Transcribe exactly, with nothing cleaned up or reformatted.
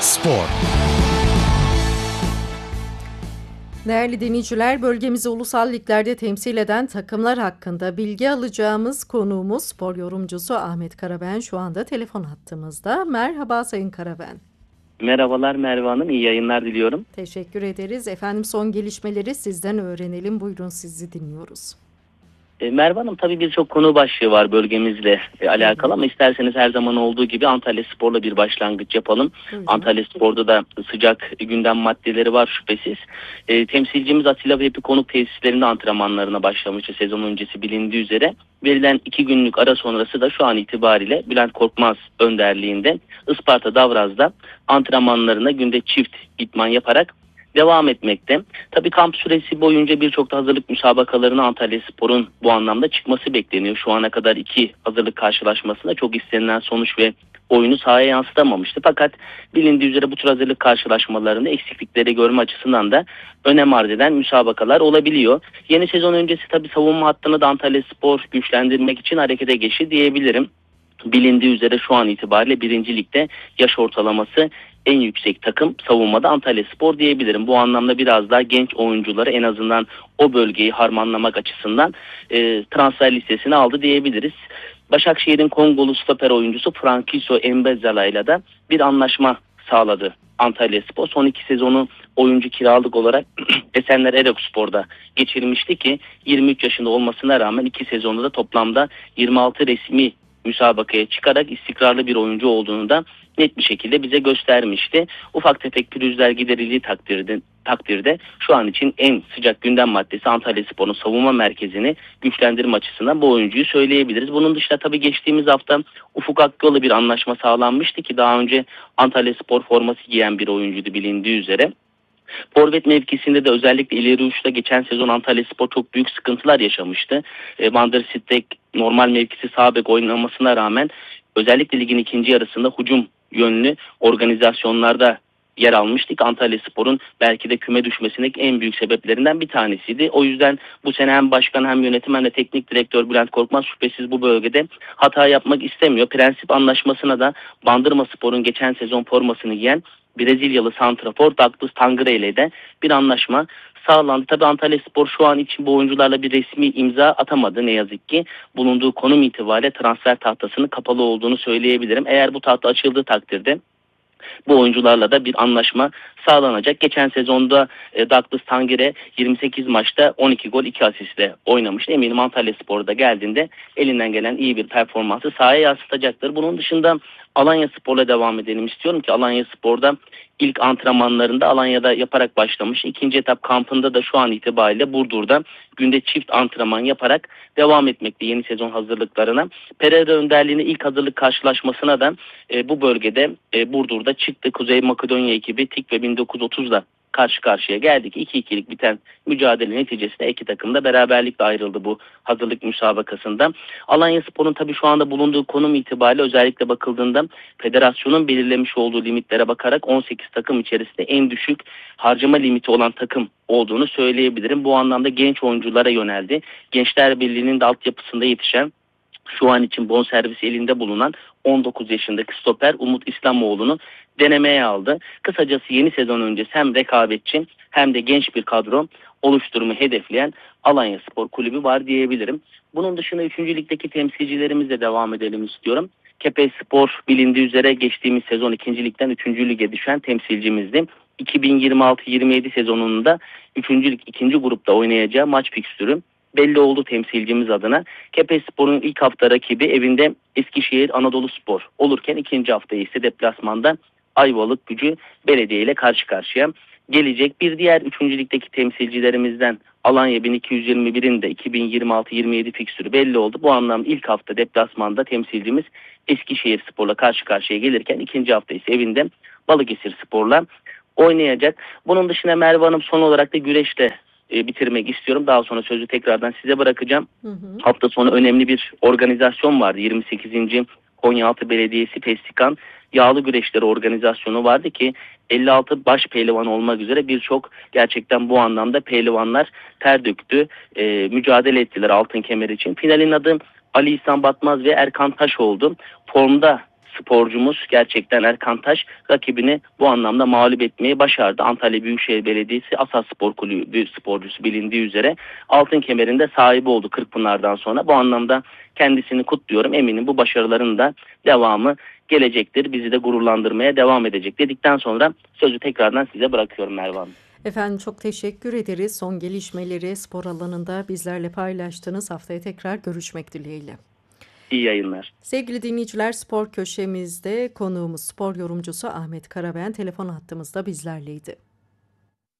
Spor. Değerli dinleyiciler, bölgemizi ulusal liglerde temsil eden takımlar hakkında bilgi alacağımız konuğumuz spor yorumcusu Ahmet Karaben şu anda telefon hattımızda. Merhaba Sayın Karaben. Merhabalar Merve Hanım, iyi yayınlar diliyorum. Teşekkür ederiz. Efendim son gelişmeleri sizden öğrenelim. Buyurun, sizi dinliyoruz. E, Merve Hanım, tabii birçok konu başlığı var bölgemizle e, alakalı ama isterseniz her zaman olduğu gibi Antalya Spor'la bir başlangıç yapalım. Buyurun. Antalya Spor'da da sıcak gündem maddeleri var şüphesiz. E, temsilcimiz Atilla Vehbi konuk tesislerinde antrenmanlarına başlamıştı sezon öncesi bilindiği üzere. Verilen iki günlük ara sonrası da şu an itibariyle Bülent Korkmaz önderliğinde Isparta Davraz'da antrenmanlarına günde çift idman yaparak devam etmekte. Tabii kamp süresi boyunca birçok da hazırlık müsabakalarına Antalya Spor'un bu anlamda çıkması bekleniyor. Şu ana kadar iki hazırlık karşılaşmasında çok istenilen sonuç ve oyunu sahaya yansıtamamıştı. Fakat bilindiği üzere bu tür hazırlık karşılaşmalarında eksiklikleri görme açısından da önem arz eden müsabakalar olabiliyor. Yeni sezon öncesi tabii savunma hattını da Antalya Spor güçlendirmek için harekete geçti diyebilirim. Bilindiği üzere şu an itibariyle birinci ligde yaş ortalaması en yüksek takım savunmada Antalya Spor diyebilirim. Bu anlamda biraz daha genç oyuncuları en azından o bölgeyi harmanlamak açısından e, transfer listesine aldı diyebiliriz. Başakşehir'in Kongolu stoper oyuncusu Frankiso Mbezala ile de bir anlaşma sağladı Antalya Spor. Son iki sezonu oyuncu kiralık olarak Esenler Erokspor'da geçirmişti ki yirmi üç yaşında olmasına rağmen iki sezonda da toplamda yirmi altı resmi müsabakaya çıkarak istikrarlı bir oyuncu olduğunu da net bir şekilde bize göstermişti. Ufak tefek pürüzler giderildiği takdirde, takdirde şu an için en sıcak gündem maddesi Antalya Spor'un savunma merkezini güçlendirme açısından bu oyuncuyu söyleyebiliriz. Bunun dışında tabii geçtiğimiz hafta Ufuk Akgöl'le bir anlaşma sağlanmıştı ki daha önce Antalya Spor forması giyen bir oyuncuydu bilindiği üzere. Forvet mevkisinde de özellikle ileri uçta geçen sezon Antalya Spor çok büyük sıkıntılar yaşamıştı. E, Van der Stek normal mevkisi sağ bek oynamasına rağmen özellikle ligin ikinci yarısında hücum yönlü organizasyonlarda yer almıştık. Antalya Spor'un belki de küme düşmesindeki en büyük sebeplerinden bir tanesiydi. O yüzden bu sene hem başkan hem yönetim hem de teknik direktör Bülent Korkmaz şüphesiz bu bölgede hata yapmak istemiyor. Prensip anlaşmasına da Bandırma Spor'un geçen sezon formasını giyen Brezilyalı santrafor Douglas Tangre ile de bir anlaşma sağlandı. Tabii Antalya Spor şu an için bu oyuncularla bir resmi imza atamadı ne yazık ki. Bulunduğu konum itibariyle transfer tahtasının kapalı olduğunu söyleyebilirim. Eğer bu tahta açıldığı takdirde bu oyuncularla da bir anlaşma sağlanacak. Geçen sezonda e, Douglas Tangere yirmi sekiz maçta on iki gol iki asistle oynamıştı. Eminim Antalya Spor'da geldiğinde elinden gelen iyi bir performansı sahaya yansıtacaktır. Bunun dışında Alanya Spor'la devam edelim istiyorum ki Alanya Spor'da ilk antrenmanlarında Alanya'da yaparak başlamış. İkinci etap kampında da şu an itibariyle Burdur'da günde çift antrenman yaparak devam etmekte yeni sezon hazırlıklarına. Pereira önderliğinde ilk hazırlık karşılaşmasına da e, bu bölgede e, Burdur'da çıktı. Kuzey Makedonya ekibi Tikve bin dokuz yüz otuz'da karşı karşıya geldik. iki ikilik biten mücadele neticesinde iki takım da beraberlikle ayrıldı bu hazırlık müsabakasında. Alanya Spor'un tabii şu anda bulunduğu konum itibariyle özellikle bakıldığında federasyonun belirlemiş olduğu limitlere bakarak on sekiz takım içerisinde en düşük harcama limiti olan takım olduğunu söyleyebilirim. Bu anlamda genç oyunculara yöneldi. Gençler Birliği'nin de altyapısında yetişen şu an için bonservisi elinde bulunan on dokuz yaşındaki stoper Umut İslamoğlu'nu denemeye aldı. Kısacası yeni sezon öncesi hem rekabetçi hem de genç bir kadro oluşturmayı hedefleyen Alanya Spor Kulübü var diyebilirim. Bunun dışında üçüncü ligdeki temsilcilerimizle devam edelim istiyorum. Kepez Spor bilindiği üzere geçtiğimiz sezon ikinci ligden üçüncü lige düşen temsilcimizdi. iki bin yirmi altı yirmi yedi sezonunda üçüncü lig ikinci grupta oynayacağı maç fikstürü belli oldu temsilcimiz adına. Kepez Spor'un ilk hafta rakibi evinde Eskişehir Anadolu Spor olurken ikinci haftayı ise deplasmanda Ayvalık Gücü Belediye ile karşı karşıya gelecek. Bir diğer üçüncü ligdeki temsilcilerimizden Alanya bin iki yüz yirmi bir'in de iki bin yirmi altı yirmi yedi fikstürü belli oldu. Bu anlamda ilk hafta deplasmanda temsilcimiz Eskişehir Spor'la karşı karşıya gelirken ikinci hafta ise evinde Balıkesir Spor'la oynayacak. Bunun dışında Merve Hanım son olarak da güreşle e, bitirmek istiyorum. Daha sonra sözü tekrardan size bırakacağım. Hı hı. Hafta sonu önemli bir organizasyon vardı. yirmi sekizinci Konyaaltı Belediyesi Festikan Yağlı Güreşleri organizasyonu vardı ki elli altı baş pehlivan olmak üzere birçok gerçekten bu anlamda pehlivanlar ter döktü. E, mücadele ettiler altın kemer için. Finalin adı Ali İhsan Batmaz ve Erkan Taş oldu. Formda sporcumuz gerçekten Erkan Taş rakibini bu anlamda mağlup etmeyi başardı. Antalya Büyükşehir Belediyesi Asasspor Kulübü sporcusu bilindiği üzere altın kemerinde sahibi oldu Kırkpınar'dan sonra. Bu anlamda kendisini kutluyorum. Eminim bu başarıların da devamı gelecektir. Bizi de gururlandırmaya devam edecek dedikten sonra sözü tekrardan size bırakıyorum Merve Hanım. Efendim çok teşekkür ederiz. Son gelişmeleri spor alanında bizlerle paylaştınız. Haftaya tekrar görüşmek dileğiyle. İyi yayınlar. Sevgili dinleyiciler, spor köşemizde konuğumuz spor yorumcusu Ahmet Karaben telefon hattımızda bizlerleydi.